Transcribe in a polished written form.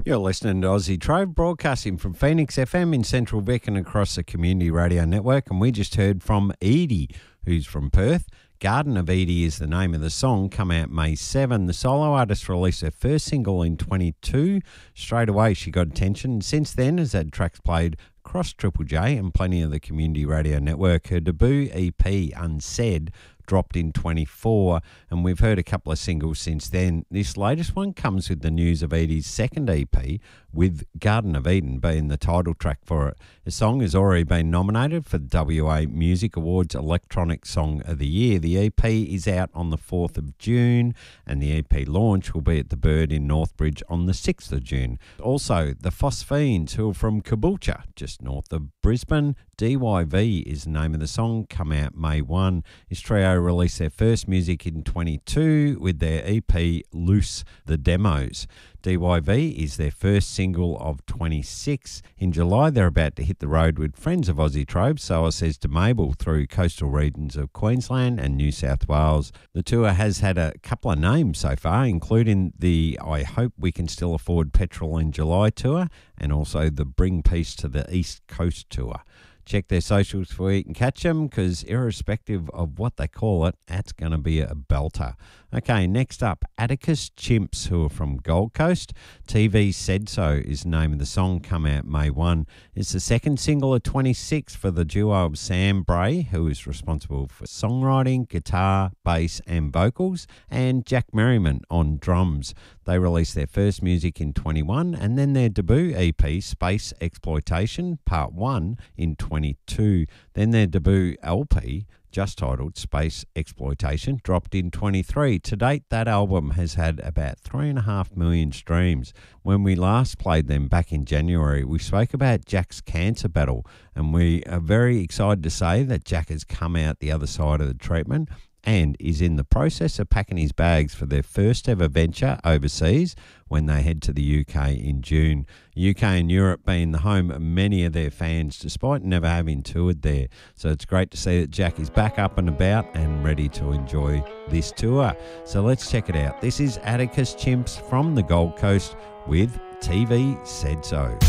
You're listening to Aussie Trove, broadcasting from Phoenix FM in Central Vic and across the Community Radio Network. And we just heard from Edie, who's from Perth. Garden of Edie is the name of the song, come out May 7. The solo artist released her first single in 22. Straight away she got attention. Since then has had tracks played across Triple J and plenty of the Community Radio Network. Her debut EP, Unsaid, dropped in 24, and we've heard a couple of singles since then. This latest one comes with the news of Edie's second EP, with Garden of Eden being the title track for it. The song has already been nominated for the WA Music Awards Electronic Song of the Year. The EP is out on the 4th of June, and the EP launch will be at the Bird in Northbridge on the 6th of June. Also, the Phosphenes, who are from Caboolture, just north of Brisbane. DYV is the name of the song, come out May 1. This trio released their first music in 22 with their EP Loose the Demos. DYV is their first single of 26. In July, they're about to hit the road with Friends of Aussie Trove, so says to Mabel, through coastal regions of Queensland and New South Wales. The tour has had a couple of names so far, including the I Hope We Can Still Afford Petrol in July tour and also the Bring Peace to the East Coast tour. Check their socials where you can catch them, because irrespective of what they call it, that's going to be a belter. Okay, next up, Atticus Chimps, who are from Gold Coast. TV Said So is the name of the song, come out May 1. It's the second single of 26 for the duo of Sam Bray, who is responsible for songwriting, guitar, bass and vocals, and Jack Merriman on drums. They released their first music in 21 and then their debut EP, Space Exploitation Part 1, in 22. Then their debut LP, just titled Space Exploitation, dropped in 23. To date, that album has had about 3.5 million streams. When we last played them back in January, we spoke about Jack's cancer battle, and we are very excited to say that Jack has come out the other side of the treatment and is in the process of packing his bags for their first ever venture overseas when they head to the UK in June. UK and Europe being the home of many of their fans, despite never having toured there. So it's great to see that Jack is back up and about and ready to enjoy this tour. So let's check it out. This is Atticus Chimps from the Gold Coast with TV Said So.